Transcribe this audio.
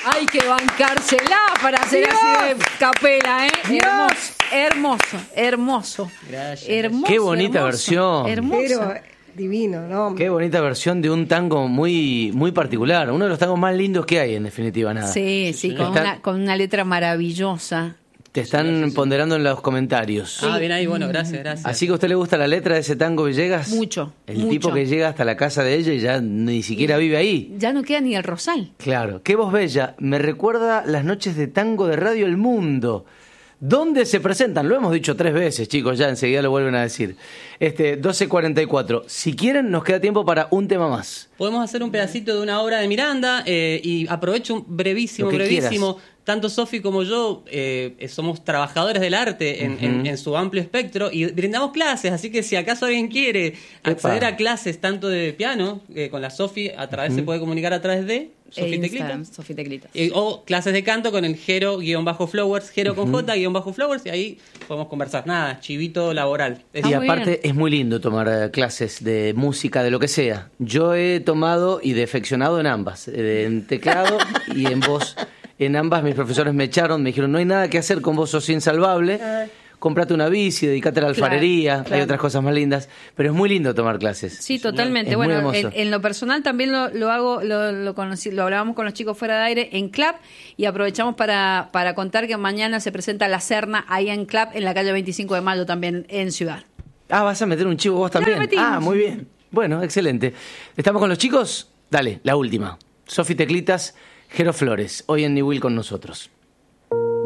Hay que bancársela para hacer así de capela, ¿eh? Hermoso. Gracias. Qué bonita versión. Hermoso. Divino, ¿no? Qué bonita versión de un tango muy, muy particular. Uno de los tangos más lindos que hay, en definitiva, nada. Sí, con una letra maravillosa. Te están ponderando en los comentarios. Bien ahí, bueno, gracias. Así que a usted le gusta la letra de ese tango Villegas. Mucho. El tipo que llega hasta la casa de ella y ya ni siquiera vive ahí. Ya no queda ni el rosal. Claro. Qué voz bella. Me recuerda las noches de tango de Radio El Mundo. ¿Dónde se presentan? Lo hemos dicho 3 veces, chicos, ya enseguida lo vuelven a decir. 12:44. Si quieren, nos queda tiempo para un tema más. Podemos hacer un pedacito de una obra de Miranda y aprovecho un brevísimo. Tanto Sofi como yo somos trabajadores del arte en su amplio espectro y brindamos clases, así que si acaso alguien quiere acceder a clases tanto de piano, con la Sofi se puede comunicar a través de Sofi Teclitas. O clases de canto con el Jero-Flowers, Jero con J-Flowers, y ahí podemos conversar. Nada, chivito laboral. Y aparte es muy lindo tomar clases de música, de lo que sea. Yo he tomado y defeccionado en ambas, en teclado y en voz. En ambas mis profesores me echaron, me dijeron, no hay nada que hacer con vos, sos insalvable. Cómprate una bici, dedícate a la alfarería, hay otras cosas más lindas, pero es muy lindo tomar clases. Sí, totalmente. Es bueno, en lo personal también lo hago, lo hablábamos con los chicos fuera de aire en CLAP y aprovechamos para contar que mañana se presenta La Serna ahí en CLAP, en la calle 25 de Mayo también en Ciudad. ¿Vas a meter un chivo vos también? Muy bien. Bueno, excelente. ¿Estamos con los chicos? Dale, la última. Sofi Teclitas, Jero Flores, hoy en New Will con nosotros.